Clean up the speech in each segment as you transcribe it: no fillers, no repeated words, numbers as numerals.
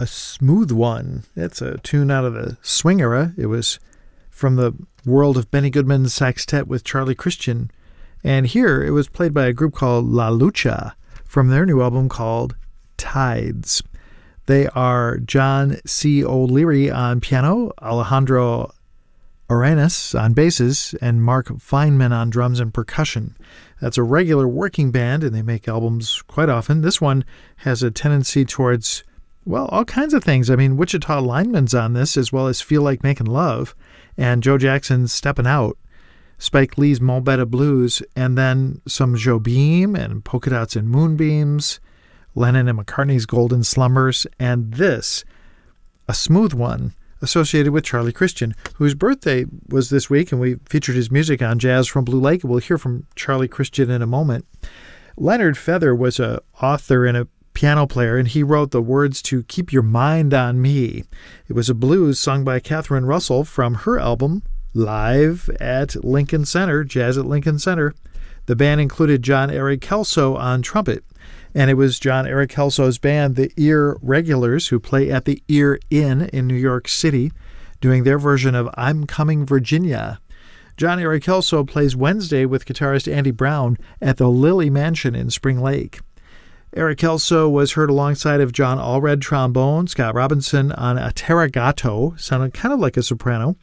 A Smooth One. It's a tune out of the swing era. It was from the world of Benny Goodman's sextet with Charlie Christian. And here it was played by a group called La Lucha from their new album called Tides. They are John C. O'Leary on piano, Alejandro Arenas on basses, and Mark Feynman on drums and percussion. That's a regular working band, and they make albums quite often. This one has a tendency towards, well, all kinds of things. I mean, Wichita Lineman's on this, as well as Feel Like Making Love, and Joe Jackson's Steppin' Out, Spike Lee's Mo' Better Blues, and then some Jobim and Polka Dots and Moonbeams, Lennon and McCartney's Golden Slumbers, and this, A Smooth One, associated with Charlie Christian, whose birthday was this week, and we featured his music on Jazz from Blue Lake. We'll hear from Charlie Christian in a moment. Leonard Feather was an author and a piano player, and he wrote the words to Keep Your Mind on Me. It was a blues sung by Catherine Russell from her album Live at Lincoln Center, Jazz at Lincoln Center. The band included John Eric Kelso on trumpet, and it was John Eric Kelso's band, the Ear Regulars, who play at the Ear Inn in New York City, doing their version of I'm Coming Virginia. John Eric Kelso plays Wednesday with guitarist Andy Brown at the Lilly Mansion in Spring Lake. Eric Kelso was heard alongside of John Allred trombone, Scott Robinson on a Terragato, sounded kind of like a soprano,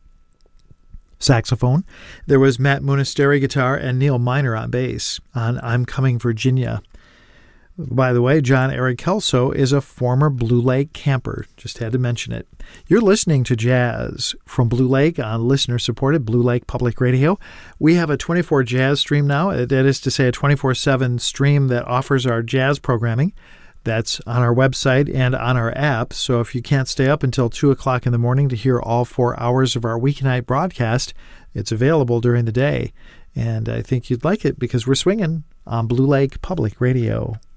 saxophone. There was Matt Munisteri guitar and Neil Miner on bass on I'm Coming Virginia. By the way, John Eric Kelso is a former Blue Lake camper. Just had to mention it. You're listening to Jazz from Blue Lake on listener-supported Blue Lake Public Radio. We have a 24 Jazz stream now. That is to say, a 24/7 stream that offers our jazz programming. That's on our website and on our app. So if you can't stay up until 2 o'clock in the morning to hear all 4 hours of our weeknight broadcast, it's available during the day. And I think you'd like it because we're swinging on Blue Lake Public Radio.